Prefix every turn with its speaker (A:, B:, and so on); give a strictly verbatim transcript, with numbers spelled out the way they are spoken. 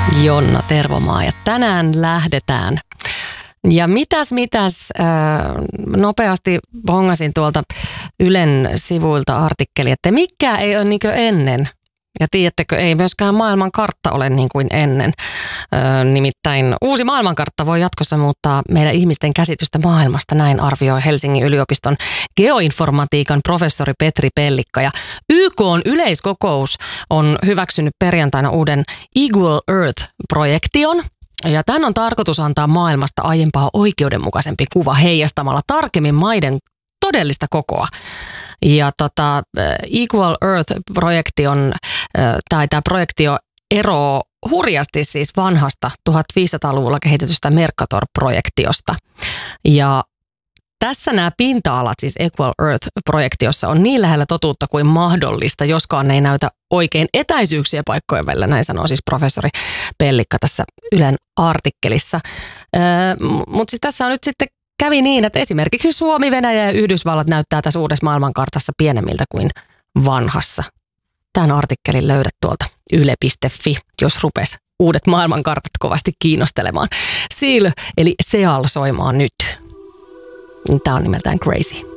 A: Jonna Tervomaa ja tänään lähdetään. Ja mitäs mitäs, äh, nopeasti bongasin tuolta Ylen sivuilta artikkeli, että mikään ei ole niin kuin ennen. Ja tiedättekö, ei myöskään maailmankartta ole niin kuin ennen. Öö, nimittäin uusi maailmankartta voi jatkossa muuttaa meidän ihmisten käsitystä maailmasta, näin arvioi Helsingin yliopiston geoinformatiikan professori Petri Pellikka. Ja Y K:n yleiskokous on hyväksynyt perjantaina uuden Equal Earth-projektion. Ja tämän on tarkoitus antaa maailmasta aiempaa oikeudenmukaisempi kuva heijastamalla tarkemmin maiden todellista kokoa. Ja tota, Equal Earth-projekti on, tai tämä projekti eroaa hurjasti siis vanhasta tuhatviisisataaluvulla kehitetystä Mercator-projektiosta. Ja tässä nämä pinta-alat, siis Equal Earth-projektiossa, on niin lähellä totuutta kuin mahdollista, joskaan ei näytä oikein etäisyyksiä paikkojen välillä, näin sanoo siis professori Pellikka tässä Ylen artikkelissa. Öö, Mutta siis tässä on nyt sitten kävi niin, että esimerkiksi Suomi, Venäjä ja Yhdysvallat näyttää tässä uudessa maailmankartassa pienemmiltä kuin vanhassa. Tämän artikkelin löydät tuolta yle piste fi, jos rupes uudet maailmankartat kovasti kiinnostelemaan. Seal eli Seal soimaan nyt. Tämä on nimeltään Crazy.